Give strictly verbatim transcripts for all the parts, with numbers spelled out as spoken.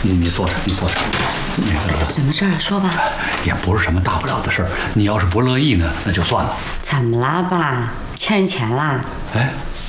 你你坐着，你坐着。那个什么事儿？说吧。 也不是什么大不了的事儿。你要是不乐意呢，那就算了。 怎么了爸？欠人钱啦？ 哎，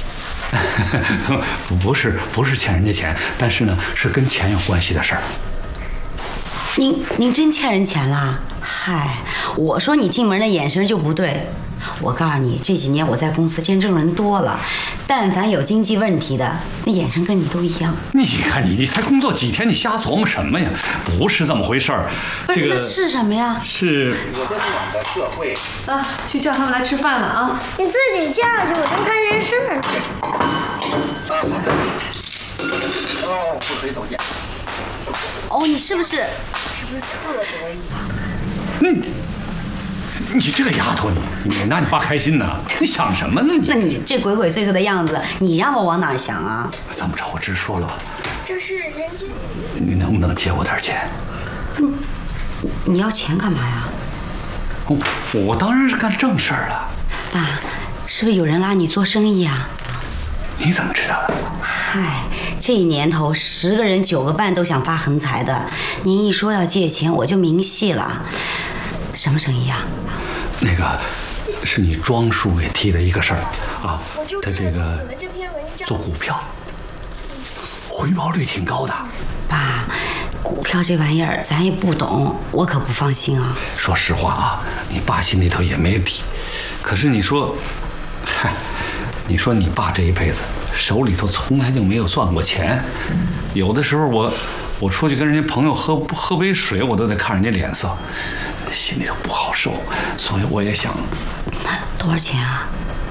不不是不是欠人家钱，但是呢是跟钱有关系的事儿。 您您真欠人钱啦？嗨，我说你进门的眼神就不对。我告诉你，这几年我在公司见证人多了，但凡有经济问题的，那眼神跟你都一样。 你看你，你才工作几天，你瞎琢磨什么呀？不是这么回事儿。 不是， 这个那是什么呀？ 是我跟我的社会啊，去叫他们来吃饭了啊！ 你自己叫去，我正看电视呢。 啊，好的。哦，不可以走进。 哦，你是不是？ 是不是特得意？ 你。你这个丫头，你你拿你爸开心呢？你想什么呢你？ 那你这鬼鬼祟祟的样子，你让我往哪儿想啊？ 怎么着？我直说了吧。 这是人间。 你能不能借我点钱？ 嗯，你要钱干嘛呀？ 我我当然是干正事儿了。 爸，是不是有人拉你做生意啊？ 你怎么知道的？ 嗨，这年头十个人九个半都想发横财的，您一说要借钱，我就明细了。什么生意啊？ 那个是你庄叔给提的一个事儿啊，他这个做股票，回报率挺高的。 爸，股票这玩意儿咱也不懂，我可不放心啊。 说实话啊，你爸心里头也没底。可是你说，嗨，你说你爸这一辈子手里头从来就没有算过钱，有的时候我我出去跟人家朋友喝喝杯水，我都得看人家脸色。心里头不好受，所以我也想， 多少钱啊？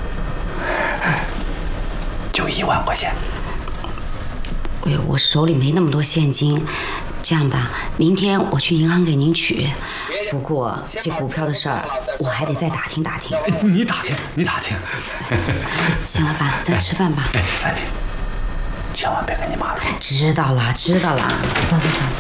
就一万块钱。 哎呦，我手里没那么多现金，这样吧，明天我去银行给您取。不过这股票的事儿，我还得再打听打听。 你打听，你打听。 行了，爸，咱吃饭吧。 哎哎，千万别跟你妈说。 知道了，知道了，走走走。